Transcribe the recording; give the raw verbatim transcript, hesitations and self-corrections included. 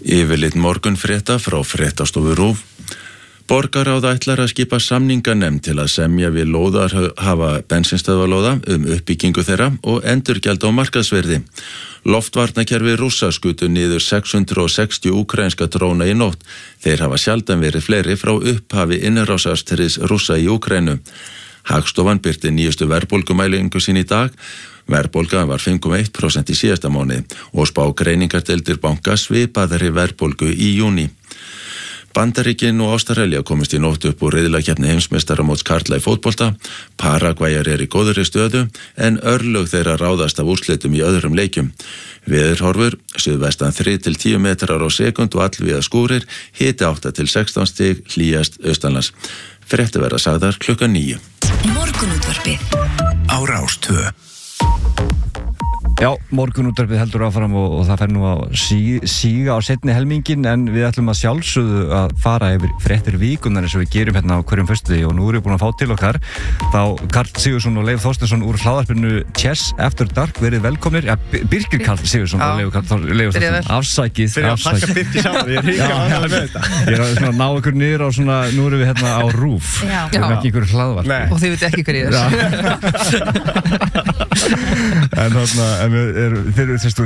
Yfirlit morgunfrétta frá fréttastofu RÚV. Borgarráð ætlar að skipa samninganefnd til að semja við lóðarhafa bensínstöðvalóða um uppbyggingu þeirra og endurgjald á markaðsverði. Loftvarnakerfi Rússa skutu niður sex hundruð sextíu úkraínska dróna í nótt. Þeir hafa sjaldan verið fleiri frá upphafi innrásarstríðs Rússa í Úkraínu. Hagstofan birti nýjustu verðbólgumælingu sín í dag. Verðbólga var fimm komma eitt prósent í síðasta mánuði og spá greiningardeildir banka svipaðri verðbólgu í júní. Bandaríkin og Ástralía komist í nótt upp úr riðlakeppni heimsmeistaramóts karla í fótbolta. Paragvæjar er í góðri stöðu en örlög þeirra ráðast af úrslitum í öðrum leikjum. Veðurhorfur, suðvestan þrjú til tíu metrar á sekund og allvíða skúrir, hiti átta til sextán stig, hlýjast austanlands. Fréttir verða sagðar klukkan níu. Morgunútvarpið á Rás tvö. Já, morgunútvarpið heldur áfram og, og það fer nú að sí, síga á seinni helmingin en við ætlum að sjálfsögðu að fara yfir fréttir vikunar eins og við gerum hérna á hverjum föstudegi og nú erum við búin að fá til okkar þá Karl Sigurðsson og Leif Þorsteinsson úr hlaðvarpinu Chess After Dark, verið velkomnir. Ja, Birgir Karl Sigurðsson og Leif Þorsteinsson, afsækið. Fyrir að pakka Birgir saman, ég er ríka aðalega með þetta. Ég er að svona, ná ykkur niður á svona, nú erum við hérna á RÚV, við erum ekki ykkur hlaðvarp. Og þið veit ekki hver ég er. En þarna, en við erum, þeir eru þess að